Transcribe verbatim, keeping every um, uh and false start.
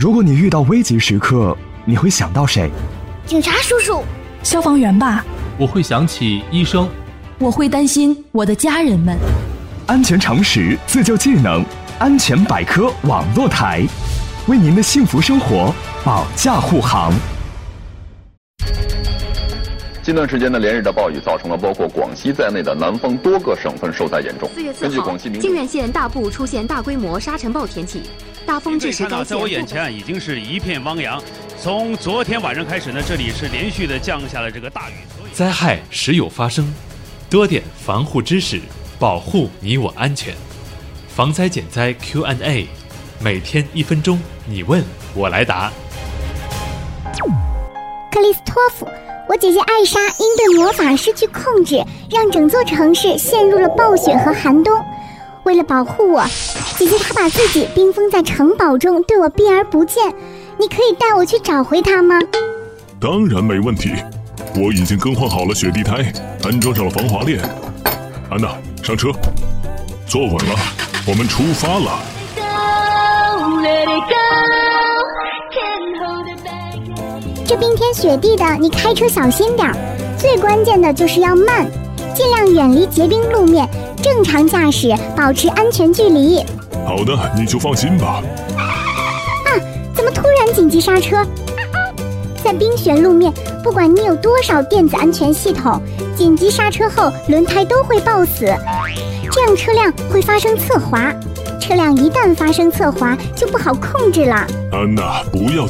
如果你遇到危急时刻，你会想到谁？ 警察叔叔。 消防员吧。 我会想起医生。 我会担心我的家人们。 安全常识，自救技能，安全百科网络台，为您的幸福生活保驾护航。 近段时间的连日的暴雨造成了包括广西在内的南方多个省份受灾严重。 四月四号，靖远县大部出现大规模沙尘暴天气，大风致使该县。 在我眼前已经是一片汪洋。从昨天晚上开始呢，这里是连续的降下了这个大雨。 灾害时有发生，多点防护知识，保护你我安全。防灾减灾 Q and A， 每天一分钟，你问我来答。 克里斯托弗。我姐姐艾莎因对魔法失去控制，让整座城市陷入了暴雪和寒冬。为了保护我，姐姐她把自己冰封在城堡中，对我避而不见。你可以带我去找回她吗？ 当然没问题，我已经更换好了雪地胎，安装上了防滑链。安娜，上车，坐稳了，我们出发了。 这冰天雪地的，你开车小心点儿。最关键的就是要慢，尽量远离结冰路面，正常驾驶，保持安全距离。 好的，你就放心吧。 啊，怎么突然紧急刹车？在冰雪路面，不管你有多少电子安全系统，紧急刹车后轮胎都会抱死，这样车辆会发生侧滑。车辆一旦发生侧滑，就不好控制了。 安娜，不要